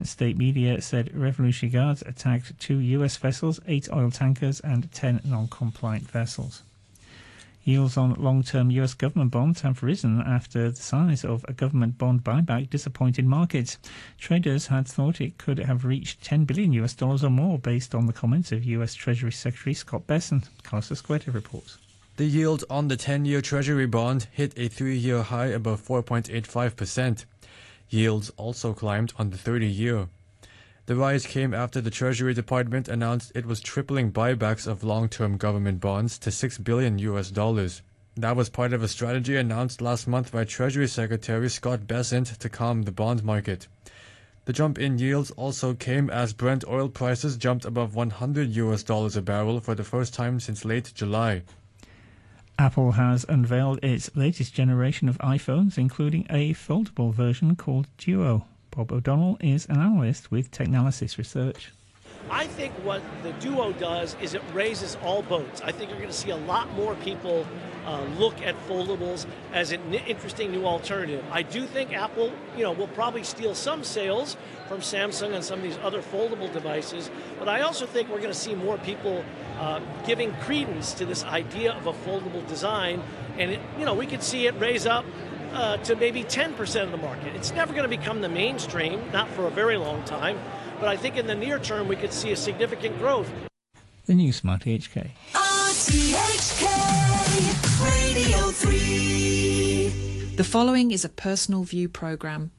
State media said Revolutionary Guards attacked 2 US vessels, 8 oil tankers and 10 non-compliant vessels. Yields on long-term US government bonds have risen after the size of a government bond buyback disappointed markets. Traders had thought it could have reached $10 billion or more based on the comments of US Treasury Secretary Scott Bessent. Carlos Escueta reports. The yield on the 10-year Treasury bond hit a 3-year high above 4.85%. Yields also climbed on the 30-year. The rise came after the Treasury Department announced it was tripling buybacks of long-term government bonds to $6 billion. That was part of a strategy announced last month by Treasury Secretary Scott Bessent to calm the bond market. The jump in yields also came as Brent oil prices jumped above $100 a barrel for the first time since late July. Apple has unveiled its latest generation of iPhones, including a foldable version called Duo. Bob O'Donnell is an analyst with Technalysis Research. I think what the Duo does is it raises all boats. I think you're going to see a lot more people look at foldables as an interesting new alternative. I do think Apple, will probably steal some sales from Samsung and some of these other foldable devices, but I also think we're going to see more people giving credence to this idea of a foldable design, and we could see it raise up to maybe 10% of the market. It's never going to become the mainstream, not for a very long time, but I think in the near term we could see a significant growth. The new Smart HK. RTHK Radio 3. The following is a personal view programme.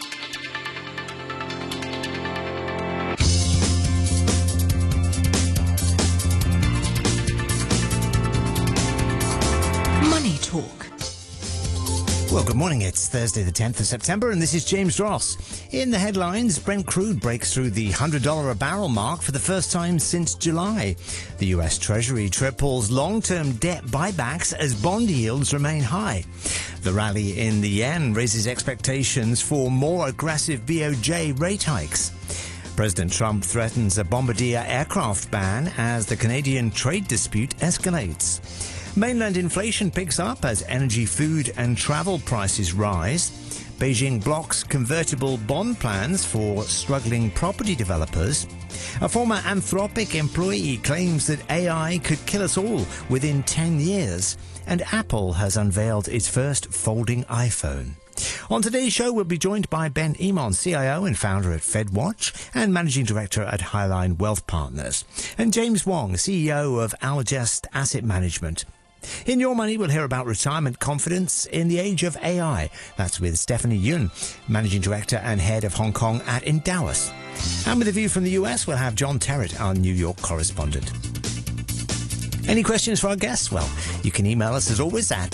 Money Talk. Well, good morning. It's Thursday, the 10th of September, and this is James Ross. In the headlines, Brent crude breaks through the $100 a barrel mark for the first time since July. The US Treasury triples long-term debt buybacks as bond yields remain high. The rally in the yen raises expectations for more aggressive BOJ rate hikes. President Trump threatens a Bombardier aircraft ban as the Canadian trade dispute escalates. Mainland inflation picks up as energy, food and travel prices rise. Beijing blocks convertible bond plans for struggling property developers. A former Anthropic employee claims that AI could kill us all within 10 years. And Apple has unveiled its first folding iPhone. On today's show, we'll be joined by Ben Emon, CIO and founder at FedWatch and managing director at Highline Wealth Partners, and James Wong, CEO of Algest Asset Management. In Your Money, we'll hear about retirement confidence in the age of AI. That's with Stephanie Yun, managing director and head of Hong Kong at Endowus. And with a view from the US, we'll have John Terrett, our New York correspondent. Any questions for our guests? Well, you can email us as always at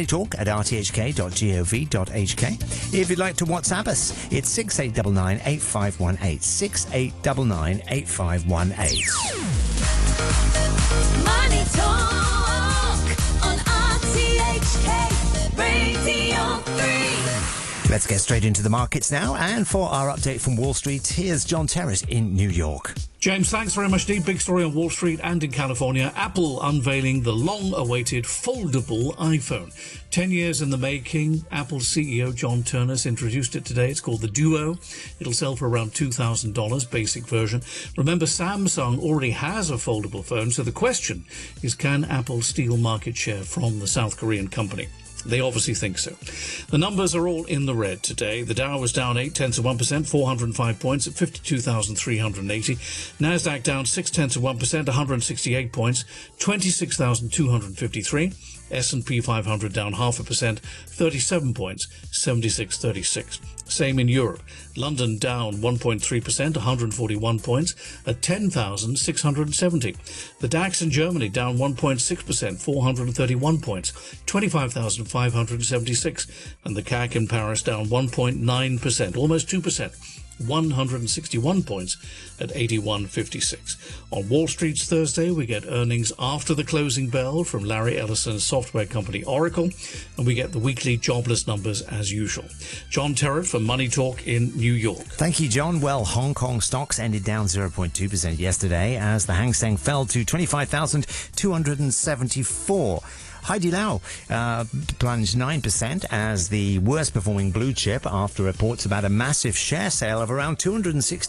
moneytalk@rthk.gov.hk. If you'd like to WhatsApp us, it's 6899 8518. 6899 8518. Money Talk on RTHK Radio 3. Let's get straight into the markets now. And for our update from Wall Street, here's John Terrett in New York. James, thanks very much indeed. Big story on Wall Street and in California. Apple unveiling the long-awaited foldable iPhone. 10 years in the making. Apple CEO John Ternus introduced it today. It's called the Duo. It'll sell for around $2,000, basic version. Remember, Samsung already has a foldable phone, so the question is, can Apple steal market share from the South Korean company? They obviously think so. The numbers are all in the red today. The Dow was down 0.8%, 405 points at 52,380. Nasdaq down 0.6%, 168 points, 26,253. S&P 500 down 0.5%, 37 points, 76.36. Same in Europe. London down 1.3%, 141 points, at 10,670. The DAX in Germany down 1.6%, 431 points, 25,576. And the CAC in Paris down 1.9%, almost 2%. 161 points at 81.56. On Wall Street's Thursday, we get earnings after the closing bell from Larry Ellison's software company Oracle, and we get the weekly jobless numbers as usual. John Terrett from Money Talk in New York. Thank you, John. Well, Hong Kong stocks ended down 0.2% yesterday as the Hang Seng fell to 25,274. Haidilao plunged 9% as the worst performing blue chip after reports about a massive share sale of around 260